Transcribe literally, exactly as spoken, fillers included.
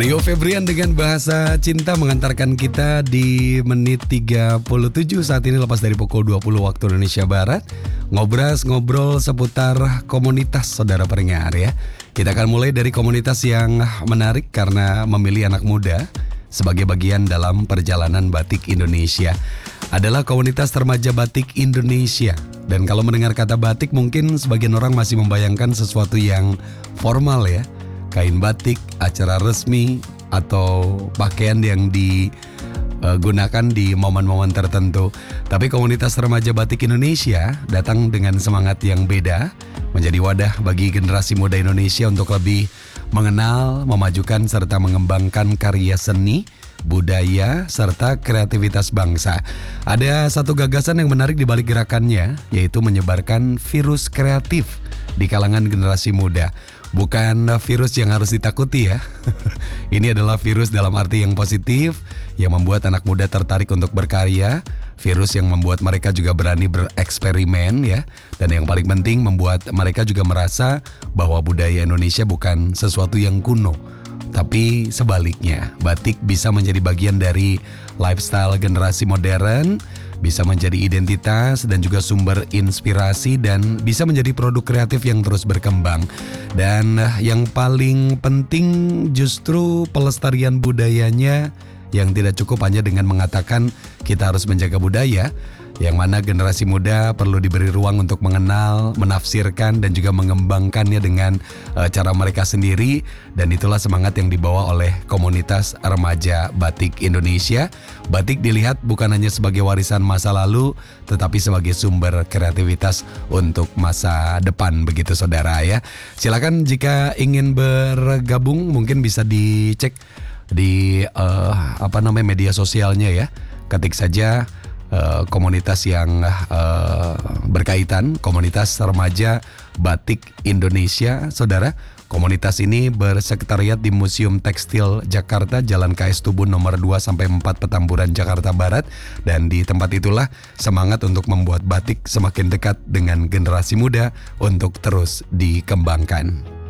Rio Febrian dengan bahasa cinta mengantarkan kita di menit tiga puluh tujuh saat ini lepas dari pukul dua puluh waktu Indonesia Barat. Ngobras ngobrol seputar komunitas saudara pendengar ya. Kita akan mulai dari komunitas yang menarik karena memilih anak muda sebagai bagian dalam perjalanan batik Indonesia. Adalah komunitas remaja batik Indonesia. Dan kalau mendengar kata batik mungkin sebagian orang masih membayangkan sesuatu yang formal ya. Kain batik, acara resmi, atau pakaian yang digunakan di momen-momen tertentu. Tapi komunitas remaja batik Indonesia datang dengan semangat yang beda, menjadi wadah bagi generasi muda Indonesia untuk lebih mengenal, memajukan, serta mengembangkan karya seni, budaya, serta kreativitas bangsa. Ada satu gagasan yang menarik di balik gerakannya, yaitu menyebarkan virus kreatif di kalangan generasi muda. Bukan virus yang harus ditakuti ya. Ini adalah virus dalam arti yang positif, yang membuat anak muda tertarik untuk berkarya. Virus yang membuat mereka juga berani bereksperimen ya. Dan yang paling penting membuat mereka juga merasa bahwa budaya Indonesia bukan sesuatu yang kuno, tapi sebaliknya, batik bisa menjadi bagian dari lifestyle generasi modern, bisa menjadi identitas dan juga sumber inspirasi, dan bisa menjadi produk kreatif yang terus berkembang. Dan yang paling penting justru pelestarian budayanya, yang tidak cukup hanya dengan mengatakan kita harus menjaga budaya, yang mana generasi muda perlu diberi ruang untuk mengenal, menafsirkan, dan juga mengembangkannya dengan uh, cara mereka sendiri. Dan itulah semangat yang dibawa oleh komunitas remaja batik Indonesia. Batik dilihat bukan hanya sebagai warisan masa lalu, tetapi sebagai sumber kreativitas untuk masa depan, begitu saudara ya. Silakan jika ingin bergabung mungkin bisa dicek di uh, apa namanya media sosialnya ya. Ketik saja Uh, komunitas yang uh, berkaitan, komunitas remaja batik Indonesia, saudara. Komunitas ini bersekretariat di Museum Tekstil Jakarta, Jalan K S Tubun nomor dua sampai empat Petamburan, Jakarta Barat. Dan di tempat itulah semangat untuk membuat batik semakin dekat dengan generasi muda untuk terus dikembangkan.